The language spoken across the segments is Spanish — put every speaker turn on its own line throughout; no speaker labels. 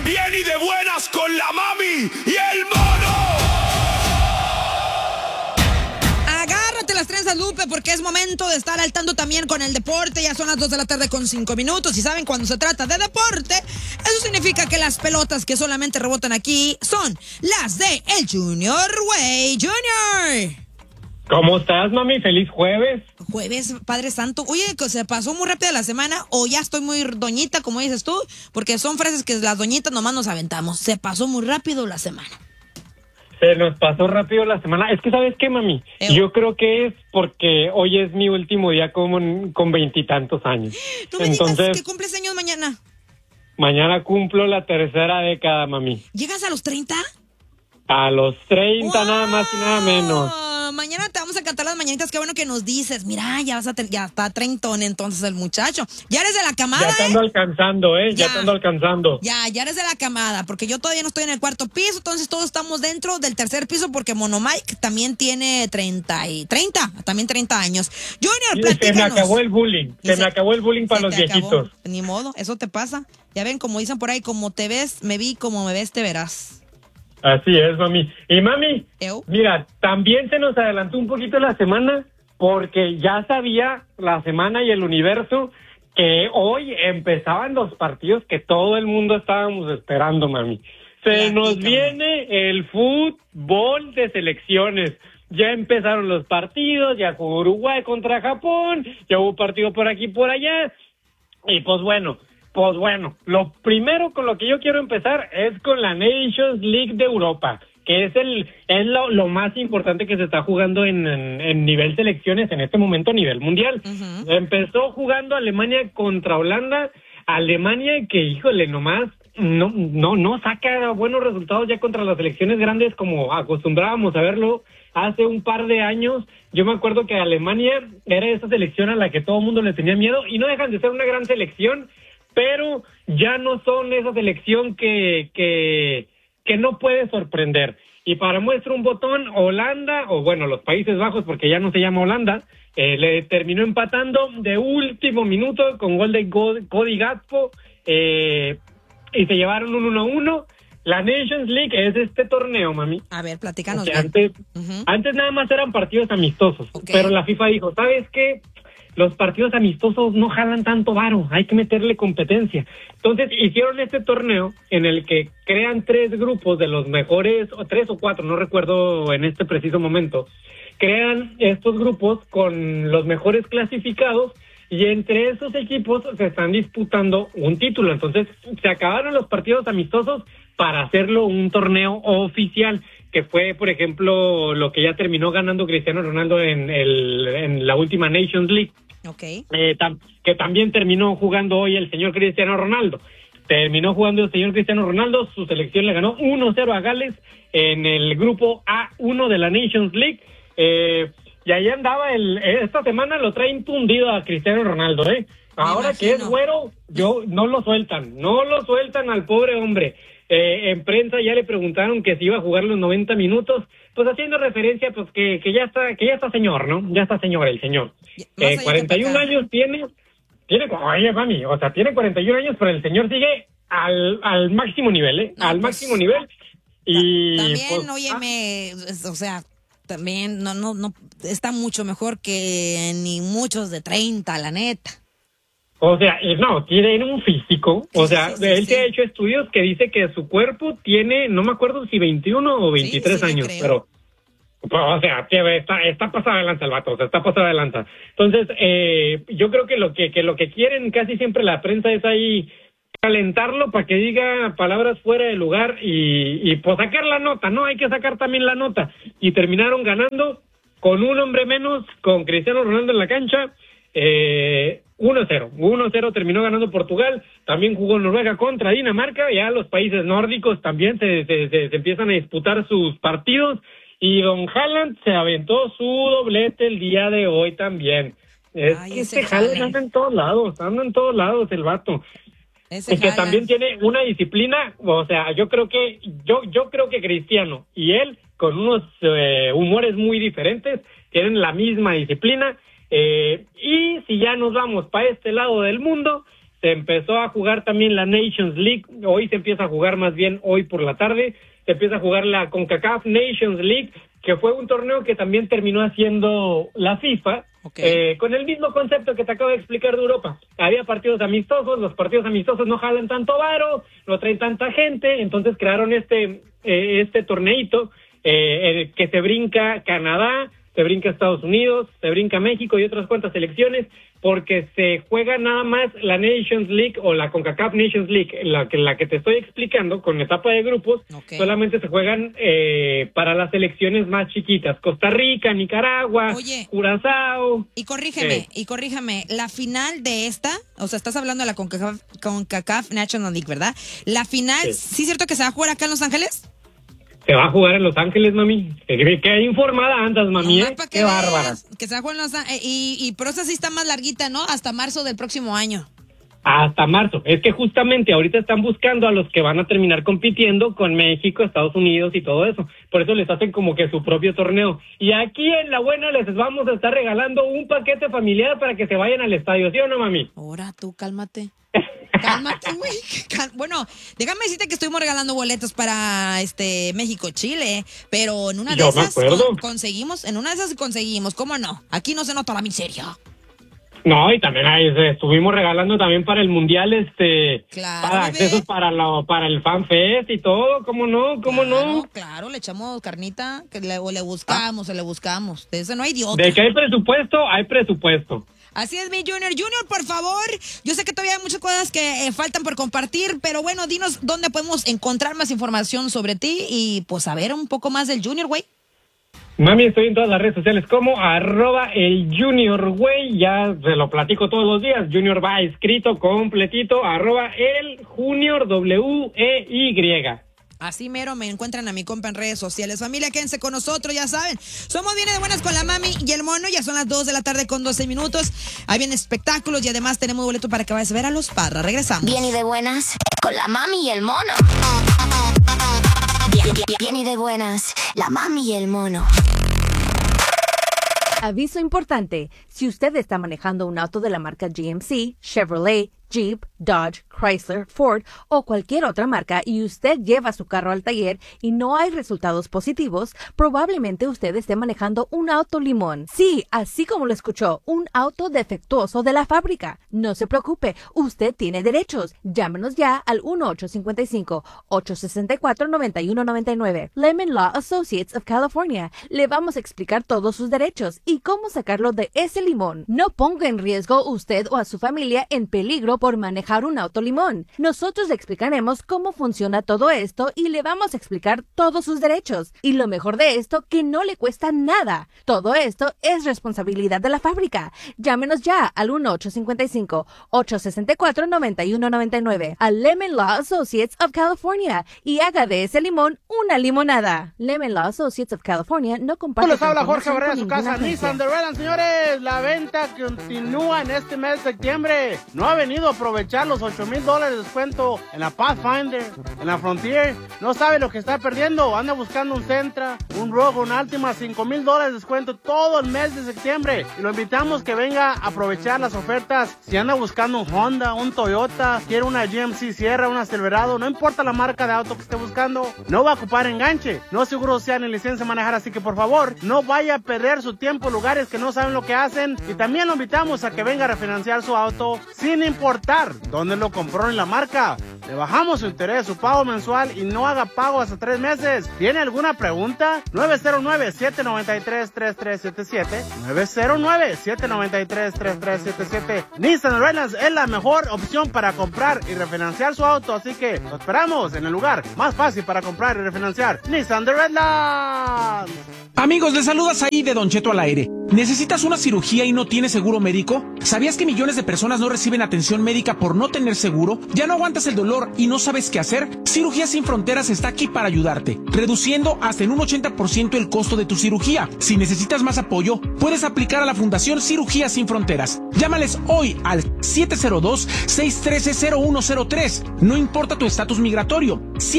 Bien y de buenas con la mami y el mono.
Agárrate las trenzas, Lupe, porque es momento de estar al tanto también con el deporte. Ya son las 2 de la tarde con 5 minutos. Y saben, cuando se trata de deporte, eso significa que las pelotas que solamente rebotan aquí son las de el Junior Way. Junior.
¿Cómo estás, mami? ¡Feliz jueves!
Jueves, Padre Santo. Oye, ¿se pasó muy rápido la semana o ya estoy muy doñita, como dices tú? Porque son frases que las doñitas nomás nos aventamos. Se pasó muy rápido la semana.
Se nos pasó rápido la semana. Es que, ¿sabes qué, mami? Yo creo que es porque hoy es mi último día con 20 años.
¿Tú me digas que cumples años mañana?
Mañana cumplo la tercera década, mami.
¿Llegas a los 30?
A los 30,
¡wow!
Nada más y nada menos.
Mañana te vamos a cantar las mañanitas. Qué bueno que nos dices. Mira, ya está treintón entonces el muchacho. Ya eres de la camada,
Ya te ando alcanzando, Ya te ando alcanzando.
Ya eres de la camada, porque yo todavía no estoy en el cuarto piso, entonces todos estamos dentro del tercer piso, porque Mono Mike también tiene 30 años. Junior, platícanos.
Se me acabó el bullying. Se me acabó el bullying para los viejitos.
Ni modo, eso te pasa. Ya ven, como dicen por ahí, como te ves, me vi, como me ves, te verás.
Así es, mami. Y mami, mira, también se nos adelantó un poquito la semana porque ya sabía la semana y el universo que hoy empezaban los partidos que todo el mundo estábamos esperando, mami. Se nos viene el fútbol de selecciones. Ya empezaron los partidos, ya jugó Uruguay contra Japón, ya hubo partido por aquí y por allá. Y pues bueno, lo primero con lo que yo quiero empezar es con la Nations League de Europa, que es lo más importante que se está jugando en nivel selecciones en este momento a nivel mundial. Uh-huh. Empezó jugando Alemania contra Holanda, Alemania que, híjole, nomás no saca buenos resultados ya contra las selecciones grandes como acostumbrábamos a verlo hace un par de años. Yo me acuerdo que Alemania era esa selección a la que todo el mundo le tenía miedo y no dejan de ser una gran selección, pero ya no son esa selección que no puede sorprender. Y para muestra un botón, Holanda, o bueno, los Países Bajos, porque ya no se llama Holanda, le terminó empatando de último minuto con gol de Cody Gakpo, y se llevaron un 1-1. La Nations League es este torneo, mami.
A ver, platícanos.
Antes nada más eran partidos amistosos, pero la FIFA dijo, ¿sabes qué? Los partidos amistosos no jalan tanto varo, hay que meterle competencia. Entonces hicieron este torneo en el que crean 3 grupos de los mejores, o 3 o 4, no recuerdo en este preciso momento. Crean estos grupos con los mejores clasificados y entre esos equipos se están disputando un título. Entonces se acabaron los partidos amistosos para hacerlo un torneo oficial, que fue, por ejemplo, lo que ya terminó ganando Cristiano Ronaldo en la última Nations League.
Okay.
Que también terminó jugando hoy el señor Cristiano Ronaldo. Terminó jugando el señor Cristiano Ronaldo, su selección le ganó 1-0 a Gales en el grupo A1 de la Nations League. Y ahí andaba, esta semana lo traen tundido a Cristiano Ronaldo, Ahora que es güero, no lo sueltan al pobre hombre. En prensa ya le preguntaron que si iba a jugar los 90 minutos, pues haciendo referencia pues que ya está señor, ¿no? Ya está señor el señor. 41 años tiene, oye, mami, o sea, tiene 41 años, pero el señor sigue al máximo nivel, al máximo nivel. Y
también,
pues,
óyeme, o sea, también no está mucho mejor que ni muchos de 30, la neta.
O sea, no, tiene un físico, él se ha hecho estudios que dice que su cuerpo tiene, no me acuerdo si 21 o 23 años, pero, o sea, está pasada de lanza el vato, está pasada de lanza. Entonces, yo creo que lo que quieren casi siempre la prensa es ahí calentarlo para que diga palabras fuera de lugar y pues sacar la nota, ¿no? Hay que sacar también la nota. Y terminaron ganando con un hombre menos, con Cristiano Ronaldo en la cancha, 1-0 terminó ganando Portugal. También jugó Noruega contra Dinamarca. Ya los países nórdicos también se empiezan a disputar sus partidos. Y don Haaland se aventó su doblete el día de hoy también. Haaland anda en todos lados el vato. Y que también tiene una disciplina, o sea, yo creo que Cristiano y él, con unos humores muy diferentes, tienen la misma disciplina. Y si ya nos vamos para este lado del mundo, Se empezó a jugar también la Nations League. Hoy se empieza a jugar, más bien hoy por la tarde, se empieza a jugar la CONCACAF Nations League, que fue un torneo que también terminó haciendo la FIFA, con el mismo concepto que te acabo de explicar de Europa. Había partidos amistosos, los partidos amistosos no jalan tanto varo, no traen tanta gente, entonces crearon este torneito que se brinca Canadá, se brinca Estados Unidos, se brinca México y otras cuantas selecciones, porque se juega nada más la Nations League o la CONCACAF Nations League, la que te estoy explicando, con etapa de grupos, solamente se juegan para las selecciones más chiquitas, Costa Rica, Nicaragua, Curazao.
Y corrígeme, la final de esta, o sea, estás hablando de la CONCACAF National League, ¿verdad? La final, ¿sí es cierto que se va a jugar acá en Los Ángeles?
Se va a jugar en Los Ángeles, mami. Qué informada andas, mami, Qué bárbara.
Que se va a jugar en Los Ángeles. Pero esa sí está más larguita, ¿no? Hasta marzo del próximo año.
Hasta marzo. Es que justamente ahorita están buscando a los que van a terminar compitiendo con México, Estados Unidos y todo eso. Por eso les hacen como que su propio torneo. Y aquí en La Buena les vamos a estar regalando un paquete familiar para que se vayan al estadio, ¿sí o no, mami?
Ahora tú, cálmate. Cálmate, güey. Bueno, déjame decirte que estuvimos regalando boletos para México-Chile, pero en una de esas conseguimos, ¿cómo no? Aquí no se nota la miseria.
No, y también estuvimos regalando también para el Mundial,
claro,
para accesos para el Fan Fest y todo, ¿cómo no?
Claro, le echamos carnita, que le buscamos. De eso no hay idiota.
De que hay presupuesto.
Así es, mi Junior. Junior, por favor, yo sé que todavía hay muchas cosas que faltan por compartir, pero bueno, dinos dónde podemos encontrar más información sobre ti y pues saber un poco más del Junior, güey.
Mami, estoy en todas las redes sociales como @el Junior, güey, ya se lo platico todos los días. Junior va escrito completito, @el Junior, WEY.
Así mero me encuentran a mi compa en redes sociales. Familia, quédense con nosotros, ya saben. Somos Viene de Buenas con la Mami y el Mono. Ya son las 2 de la tarde con 12 minutos. Ahí vienen espectáculos y además tenemos boleto para que vayas a ver a los Parras. Regresamos.
Bien y de buenas con la Mami y el Mono. Bien y de buenas, la Mami y el Mono.
Aviso importante, si usted está manejando un auto de la marca GMC, Chevrolet, Jeep, Dodge, Chrysler, Ford o cualquier otra marca y usted lleva su carro al taller y no hay resultados positivos, probablemente usted esté manejando un auto limón. Sí, así como lo escuchó, un auto defectuoso de la fábrica. No se preocupe, usted tiene derechos. Llámenos ya al 1-855-864-9199. Lemon Law Associates of California. Le vamos a explicar todos sus derechos y cómo sacarlo de ese limón. No ponga en riesgo usted o a su familia en peligro por manejar un auto limón. Nosotros le explicaremos cómo funciona todo esto y le vamos a explicar todos sus derechos. Y lo mejor de esto, que no le cuesta nada. Todo esto es responsabilidad de la fábrica. Llámenos ya al 1-855-864-9199 a Lemon Law Associates of California y haga de ese limón una limonada. Lemon Law Associates of California no comparte.
Les habla Jorge Barrera de su casa Nissan de Redland, señores. La venta continúa en este mes de septiembre. No ha venido a aprovechar los $8,000 de descuento en la Pathfinder, en la Frontier. No sabe lo que está perdiendo. Anda buscando un Sentra, un Rogue, un Altima, $5,000 de descuento todo el mes de septiembre. Y lo invitamos que venga a aprovechar las ofertas. Si anda buscando un Honda, un Toyota, quiere una GMC Sierra, una Silverado, no importa la marca de auto que esté buscando, no va a ocupar enganche. No seguro sea ni licencia de manejar, así que por favor, no vaya a perder su tiempo en lugares que no saben lo que hacen. Y también lo invitamos a que venga a refinanciar su auto sin importar dónde lo compró en la marca. Le bajamos su interés, su pago mensual y no haga pago hasta 3 meses. ¿Tiene alguna pregunta? 909-793-3377. 909-793-3377. Nissan Redlands es la mejor opción para comprar y refinanciar su auto, así que lo esperamos en el lugar más fácil para comprar y refinanciar. Nissan de Redlands.
Amigos, les saludas ahí de Don Cheto al aire. ¿Necesitas una cirugía y no tienes seguro médico? ¿Sabías que millones de personas no reciben atención médica por no tener seguro? ¿Ya no aguantas el dolor y no sabes qué hacer? Cirugía Sin Fronteras está aquí para ayudarte, reduciendo hasta en un 80% el costo de tu cirugía. Si necesitas más apoyo, puedes aplicar a la Fundación Cirugía Sin Fronteras. Llámales hoy al 702-613-0103. No importa tu estatus migratorio.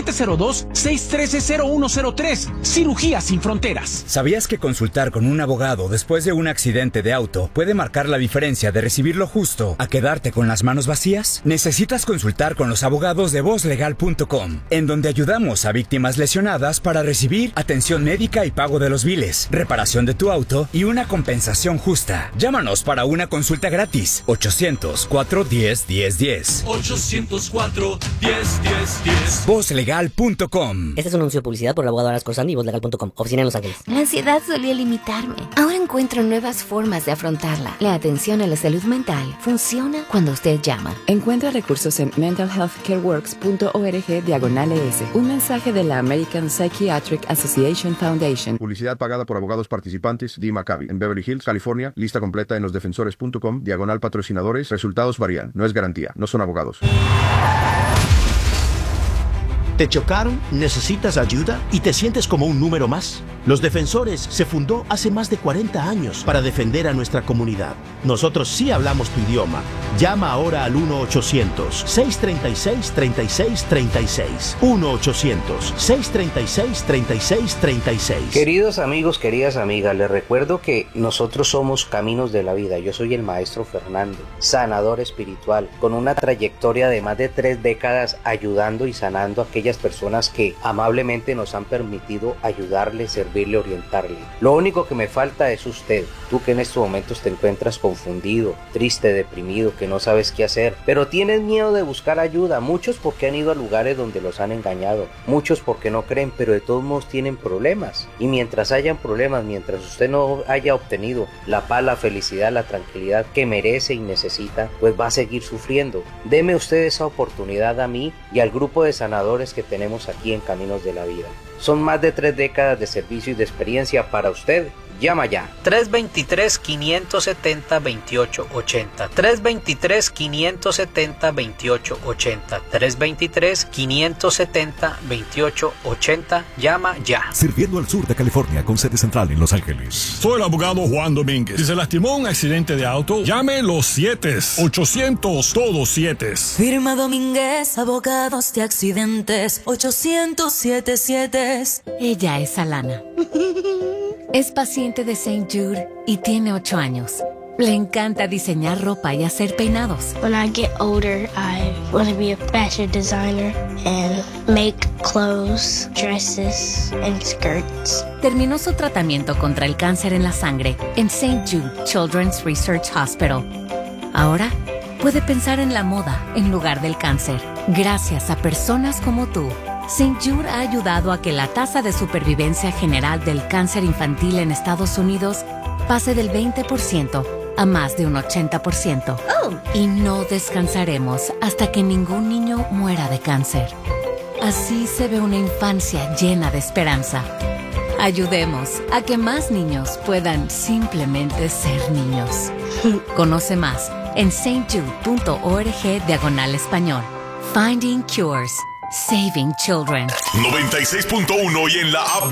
702-613-0103. Cirugía sin fronteras.
¿Sabías que consultar con un abogado después de un accidente de auto puede marcar la diferencia de recibir lo justo a quedarte con las manos vacías? Necesitas consultar con los abogados de VozLegal.com, en donde ayudamos a víctimas lesionadas para recibir atención médica y pago de los biles, reparación de tu auto y una compensación justa. Llámanos para una consulta gratis. 800-410-1010.
800-410-1010.
VozLegal.com.
Este es un anuncio de publicidad por el abogado Aras Corsani y VozLegal.com. Oficina en Los Ángeles.
La ansiedad solía limitarme. Ahora encuentro nuevas formas de afrontarla. La atención a la salud mental funciona cuando usted llama.
Encuentra recursos en mentalhealthcareworks.org/ES. Un mensaje de la American Psychiatric Association Foundation.
Publicidad pagada por abogados participantes. Dee Maccabi, en Beverly Hills, California. Lista completa en losdefensores.com/patrocinadores. Resultados varían. No es garantía. No son abogados.
¿Te chocaron? ¿Necesitas ayuda? ¿Y te sientes como un número más? Los Defensores se fundó hace más de 40 años para defender a nuestra comunidad. Nosotros sí hablamos tu idioma. Llama ahora al 1-800-636-3636. 1-800-636-3636.
Queridos amigos, queridas amigas, les recuerdo que nosotros somos Caminos de la Vida. Yo soy el maestro Fernando, sanador espiritual, con una trayectoria de más de 3 décadas ayudando y sanando a aquellas personas que amablemente nos han permitido ayudarle, servirle, orientarle. Lo único que me falta es usted, tú que en estos momentos te encuentras confundido, triste, deprimido, que no sabes qué hacer, pero tienes miedo de buscar ayuda, muchos porque han ido a lugares donde los han engañado, muchos porque no creen, pero de todos modos tienen problemas, y mientras hayan problemas, mientras usted no haya obtenido la paz, la felicidad, la tranquilidad que merece y necesita, pues va a seguir sufriendo. Deme usted esa oportunidad a mí y al grupo de sanadores que tenemos aquí en Caminos de la Vida. Son más de 3 décadas de servicio y de experiencia para usted. Llama ya. 323-570-2880. 323-570-2880. 323-570-2880. Llama ya.
Sirviendo al sur de California con sede central en Los Ángeles.
Soy el abogado Juan Domínguez. Si se lastimó en un accidente de auto, llame los 7. 800 todos 7.
Firma Domínguez, abogados de accidentes. 800-7-7.
Ella es Alana. Es paciente de St. Jude y tiene 8 años. Le encanta diseñar ropa y hacer peinados.
When I get older, I want to be a fashion designer and make clothes, dresses, and skirts.
Terminó su tratamiento contra el cáncer en la sangre en St. Jude Children's Research Hospital. Ahora puede pensar en la moda en lugar del cáncer. Gracias a personas como tú, St. Jude ha ayudado a que la tasa de supervivencia general del cáncer infantil en Estados Unidos pase del 20% a más de un 80%. Y no descansaremos hasta que ningún niño muera de cáncer. Así se ve una infancia llena de esperanza. Ayudemos a que más niños puedan simplemente ser niños. Conoce más en stjude.org/español. Finding Cures. Saving Children.
96.1 y en la app